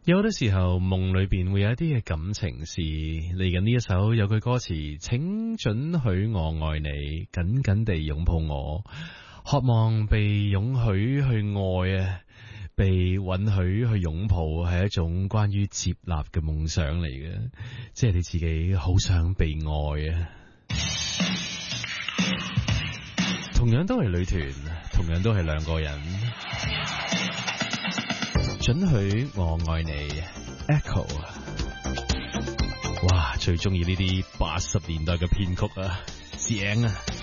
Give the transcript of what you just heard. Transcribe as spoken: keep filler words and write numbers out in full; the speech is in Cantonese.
有好多時候夢裏邊會有一啲嘅感情事，嚟緊呢一首有句歌詞，請准許我愛你，緊緊地擁抱我，渴望被允許去愛啊，被允許去擁抱，係一種關於接納嘅夢想嚟嘅，即係你自己好想被愛啊。同樣都係女團，同樣都係兩個人。准許我愛你 Echo， 哇，最中意呢啲八十年代嘅編曲啊，正啊！